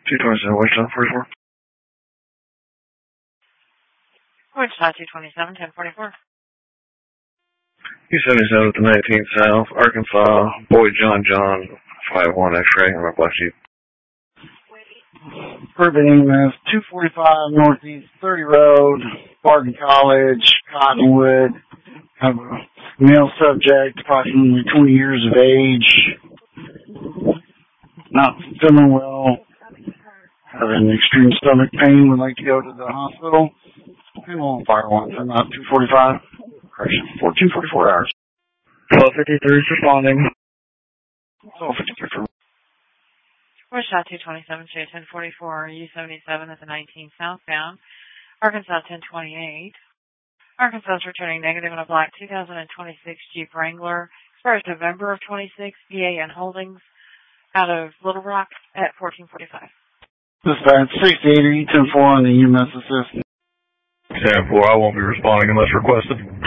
227, Wichita, 44. Wichita, 227, 1044. 277 at the 19th South, Arkansas, Boyd John, 51 X-ray, I'm a black sheep. Urban Mass, 245 Northeast 30 Road, Barton College, Cottonwood. Have a male subject, approximately 20 years of age, not feeling well, having extreme stomach pain, would like to go to the hospital. And we'll fire one for about 245. Correction, 244 hours. 1253 is responding. 1253 for Wichita, 227, J 1044, U77 at the 19th southbound, Arkansas 1028. Arkansas is returning negative in a black 2026 Jeep Wrangler. Expires November of 26, PA and Holdings out of Little Rock at 1445. Dispatch 680, 10-4 on the EMS assist. 10-4, I won't be responding unless requested.